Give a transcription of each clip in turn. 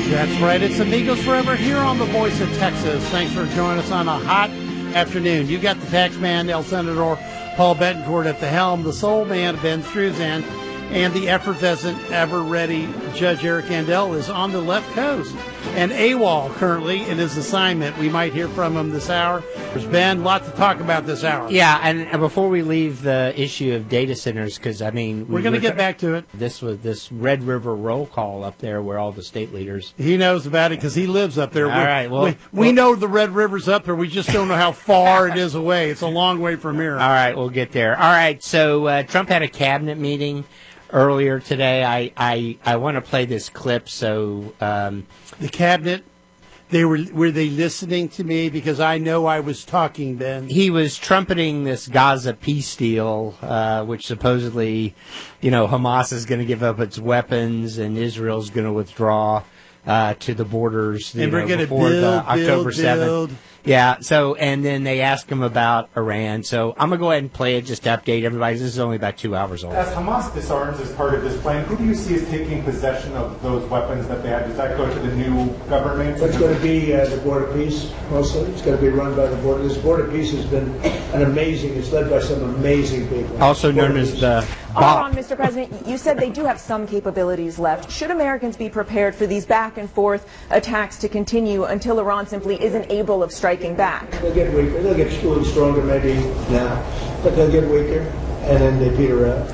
That's right. It's Amigos Forever here on the Voice of Texas. Thanks for joining us on a hot afternoon. You got the tax man, El Senador Paul Bettencourt at the helm, the soul man, Ben Struzan, and the effervescent, ever-ready Judge Eric Andel is on the left coast. And AWOL currently in his assignment. We might hear from him this hour. There's Ben, a lot to talk about this hour. Yeah, and before we leave the issue of data centers, because, I mean... We're going to get back to it. This was this Red River roll call up there where all the state leaders... He knows about it because he lives up there. All right, well... We know the Red River's up there. We just don't know how far it is away. It's a long way from here. All right, we'll get there. All right, so Trump had a cabinet meeting earlier today. I want to play this clip, so... The cabinet, were they listening to me? Because I know I was talking, Ben. He was trumpeting this Gaza peace deal, which supposedly, Hamas is going to give up its weapons and Israel's going to withdraw to the borders and we're going to before build, October 7th. Build. Yeah, so, and then they ask him about Iran. So I'm going to go ahead and play it just to update everybody. This is only about 2 hours old. As Hamas disarms as part of this plan, who do you see as taking possession of those weapons that they have? Does that go to the new government? It's going to be the Board of Peace, mostly. It's going to be run by the Board. This Board of Peace has been it's led by some amazing people. Also known as the BOP. Mr. President, you said they do have some capabilities left. Should Americans be prepared for these back and forth attacks to continue until Iran simply isn't able of striking back? They'll get weaker. They'll get a little stronger maybe now, but they'll get weaker, and then they peter out.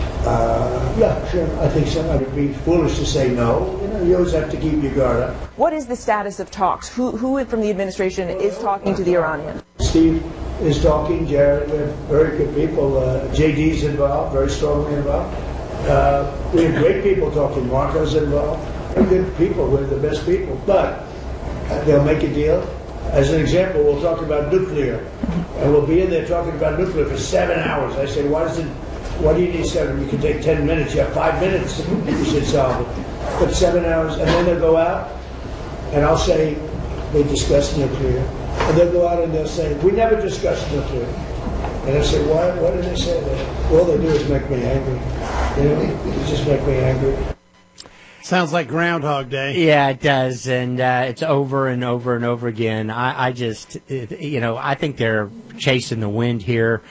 Yeah, sure. I think so. I'd be foolish to say no. You always have to keep your guard up. What is the status of talks? Who from the administration is talking to the Iranians? Steve is talking. Jared, they're very good people. JD's involved, very strongly involved. We have great people talking. Marco's involved. We're good people. We're the best people. But they'll make a deal. As an example, we'll talk about nuclear. And we'll be in there talking about nuclear for 7 hours. I say, why do you need 7? You can take 10 minutes. You have 5 minutes. You should solve it. But 7 hours, and then they'll go out, and I'll say, they discussed nuclear. And they'll go out and they'll say, we never discussed nuclear. And I say, why did they say that? All they do is make me angry. They just make me angry. Sounds like Groundhog Day. Yeah, it does, and it's over and over and over again. I think they're chasing the wind here.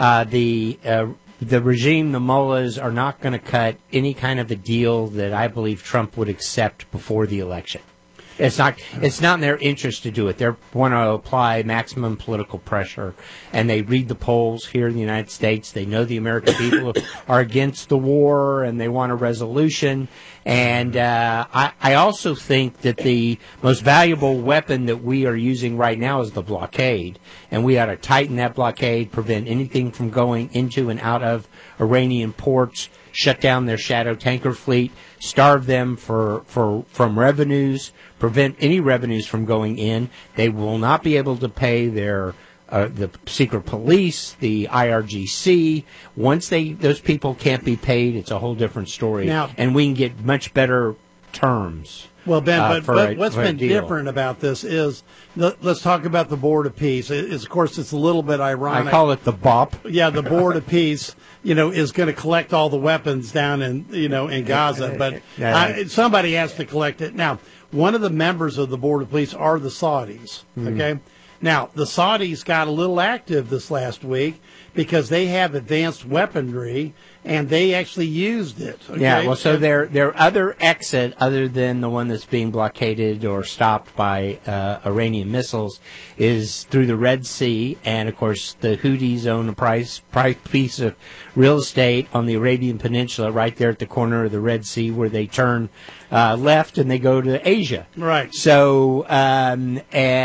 The regime, the mullahs, are not going to cut any kind of a deal that I believe Trump would accept before the election. It's not in their interest to do it. They want to apply maximum political pressure, and they read the polls here in the United States. They know the American people are against the war, and they want a resolution. And I also think that the most valuable weapon that we are using right now is the blockade, and we ought to tighten that blockade, prevent anything from going into and out of Iranian ports, shut down their shadow tanker fleet, starve them from revenues, prevent any revenues from going in. They will not be able to pay their the secret police, the IRGC. Once those people can't be paid, it's a whole different story. Now, and we can get much better terms. Well, Ben, but what's been deal. different about this is, let's talk about the Board of Peace. Of course, it's a little bit ironic. I call it the BOP. Yeah, the Board of Peace, is going to collect all the weapons down in Gaza, but somebody has to collect it. Now, one of the members of the Board of Peace are the Saudis, okay? Now, the Saudis got a little active this last week because they have advanced weaponry, and they actually used it. Okay? Yeah, well, so their other exit, other than the one that's being blockaded or stopped by Iranian missiles, is through the Red Sea. And, of course, the Houthis own a price piece of real estate on the Arabian Peninsula right there at the corner of the Red Sea where they turn left and they go to Asia. Right. So, the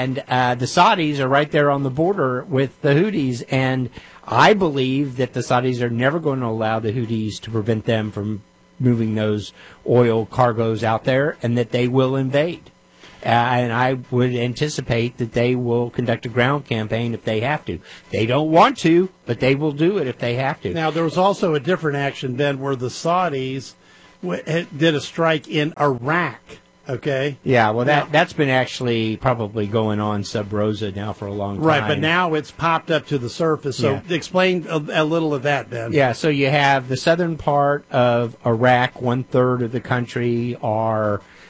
Saudis are right there on the border with the Houthis, and I believe that the Saudis are never going to allow the Houthis to prevent them from moving those oil cargoes out there, and that they will invade. And I would anticipate that they will conduct a ground campaign if they have to. They don't want to, but they will do it if they have to. Now, there was also a different action, Ben, where the Saudis did a strike in Iraq. Okay. Yeah, well, that's been actually probably going on sub rosa now for a long time. Right, but now it's popped up to the surface. So explain a little of that, Ben. Yeah, so you have the southern part of Iraq, 1/3 of the country are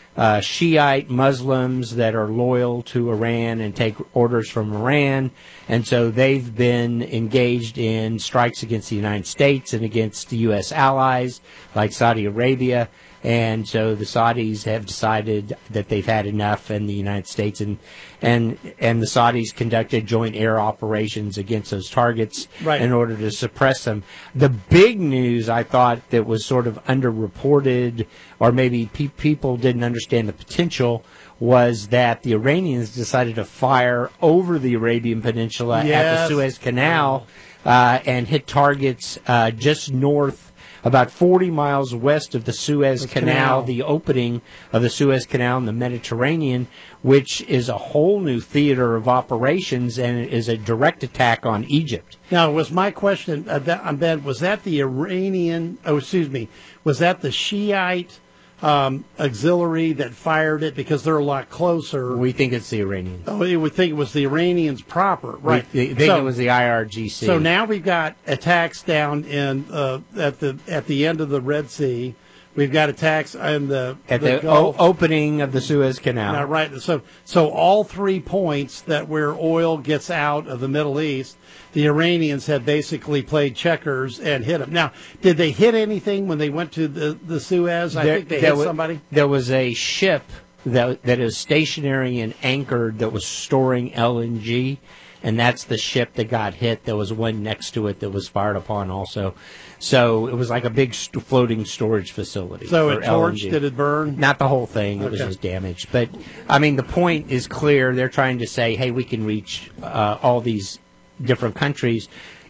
Shiite Muslims that are loyal to Iran and take orders from Iran. And so they've been engaged in strikes against the United States and against the U.S. allies like Saudi Arabia. And so the Saudis have decided that they've had enough, and the United States and the Saudis conducted joint air operations against those targets in order to suppress them. The big news, I thought, that was sort of underreported, or maybe people didn't understand the potential, was that the Iranians decided to fire over the Arabian Peninsula at the Suez Canal and hit targets just north, about 40 miles west of the Suez Canal, the opening of the Suez Canal in the Mediterranean, which is a whole new theater of operations and is a direct attack on Egypt. Now, was my question, Ben, was that the Iranian, was that the Shiite auxiliary that fired it, because they're a lot closer? We think it's the Iranians. Oh, we would think it was the Iranians proper, right? We think it was the IRGC. So now we've got attacks down in at the end of the Red Sea. We've got attacks in the Gulf. Opening of the Suez Canal. Now, right. So all 3 points that where oil gets out of the Middle East, the Iranians have basically played checkers and hit them. Now, did they hit anything when they went to the Suez? I think they hit somebody. There was a ship that is stationary and anchored that was storing LNG, and that's the ship that got hit. There was one next to it that was fired upon also. So it was like a big floating storage facility. So for it torched? LNG. Did it burn? Not the whole thing. It was just damaged. But, I mean, the point is clear. They're trying to say, hey, we can reach all these different countries.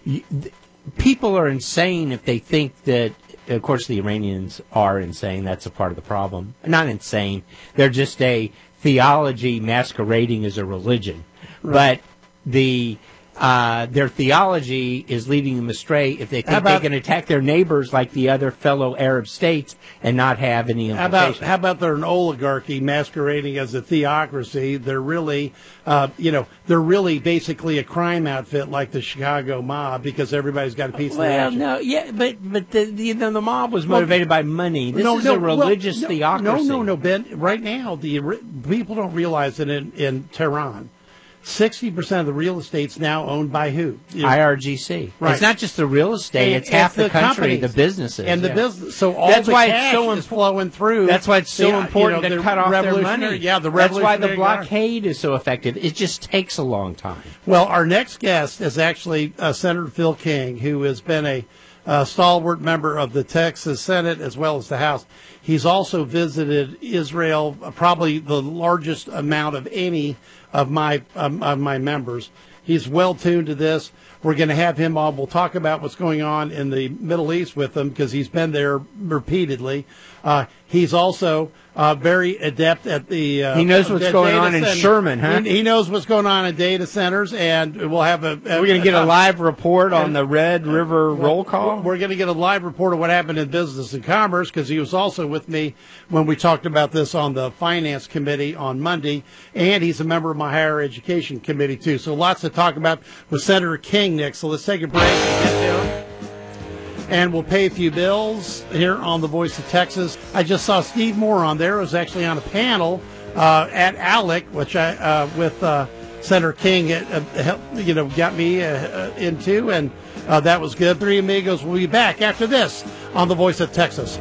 People are insane if they think that, of course, the Iranians are insane. That's a part of the problem. Not insane. They're just a theology masquerading as a religion. Right. But their theology is leading them astray if they think they can attack their neighbors like the other fellow Arab states and not have any implications. How about they're an oligarchy masquerading as a theocracy? They're really, they're really basically a crime outfit like the Chicago mob, because everybody's got a piece of the action. But the mob was motivated by money. This is a religious theocracy. No, Ben. Right now, people don't realize that in Tehran, 60% of the real estate's now owned by who? IRGC. Right. It's not just the real estate; it's half the country, the businesses, and the business. So all that's the why cash it's so is flowing through. That's why it's so important to cut off their money. Yeah, that's why the blockade is so effective. It just takes a long time. Well, our next guest is actually Senator Phil King, who has been a stalwart member of the Texas Senate as well as the House. He's also visited Israel, probably the largest amount of any of my members. He's well tuned to this. We're going to have him on. We'll talk about what's going on in the Middle East with him, because he's been there repeatedly. He's also very adept at the. He knows what's going on in Sherman, huh? He knows what's going on in data centers, and we'll have we're going to get a live report on the Red River roll call. We're going to get a live report of what happened in Business and Commerce, because he was also with me when we talked about this on the Finance Committee on Monday, and he's a member of my Higher Education Committee too. So lots to talk about with Senator King next. So let's take a break and get to him. And we'll pay a few bills here on The Voice of Texas. I just saw Steve Moore on there. I was actually on a panel at ALEC, which I with Senator King got me into, and that was good. Three Amigos will be back after this on The Voice of Texas.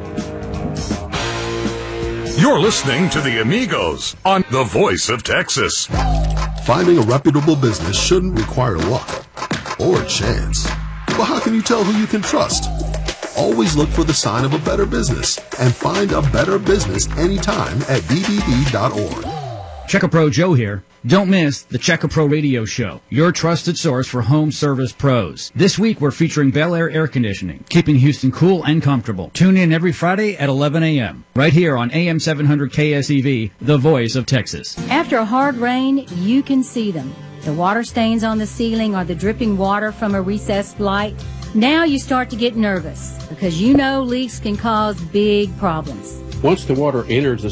You're listening to The Amigos on The Voice of Texas. Finding a reputable business shouldn't require luck or chance. But how can you tell who you can trust? Always look for the sign of a better business and find a better business anytime at bbb.org. Checkapro Joe here. Don't miss the Checkapro Radio Show, your trusted source for home service pros. This week we're featuring Bel Air Air Conditioning, keeping Houston cool and comfortable. Tune in every Friday at 11 a.m. right here on AM 700 KSEV, the voice of Texas. After a hard rain, you can see them. The water stains on the ceiling or the dripping water from a recessed light. Now you start to get nervous because you know leaks can cause big problems. Once the water enters the